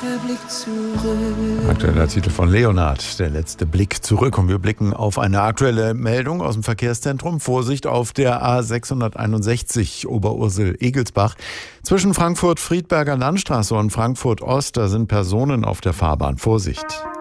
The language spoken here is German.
der Blick zurück. Aktueller Titel von Leonhard, der letzte Blick zurück. Und wir blicken auf eine aktuelle Meldung aus dem Verkehrszentrum. Vorsicht auf der A661 Oberursel-Egelsbach. Zwischen Frankfurt-Friedberger Landstraße und Frankfurt-Ost, da sind Personen auf der Fahrbahn. Vorsicht.